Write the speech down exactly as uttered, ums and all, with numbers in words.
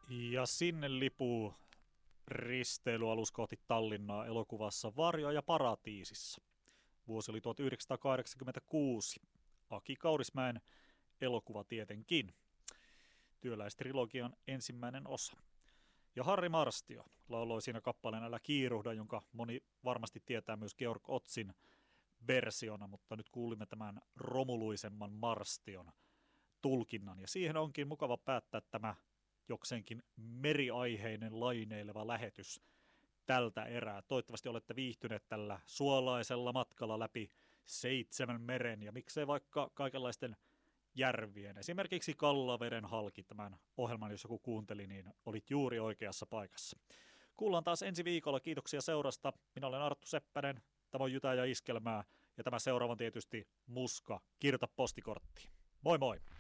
Ja sinne lipuu risteilyalus kohti Tallinnaa elokuvassa Varjo ja paratiisissa. Vuosi oli tuhatyhdeksänsataakahdeksankymmentäkuusi. Aki Kaurismäen elokuva tietenkin. Työläistrilogian ensimmäinen osa. Ja Harri Marstio lauloi siinä kappaleen Älä kiiruhda, jonka moni varmasti tietää myös Georg Otzin versiona, mutta nyt kuulimme tämän romuluisemman Marstion tulkinnan. Ja siihen onkin mukava päättää tämä jokseenkin meriaiheinen laineileva lähetys tältä erää. Toivottavasti olette viihtyneet tällä suolaisella matkalla läpi seitsemän meren ja miksei vaikka kaikenlaisten järvien. Esimerkiksi Kallaveden halki tämän ohjelman, jos joku kuunteli, niin olit juuri oikeassa paikassa. Kuullaan taas ensi viikolla. Kiitoksia seurasta. Minä olen Arttu Seppänen. Tämä on Jytä ja Iskelmää ja tämä seuraavan tietysti Muska. Kirjoita postikorttiin. Moi moi!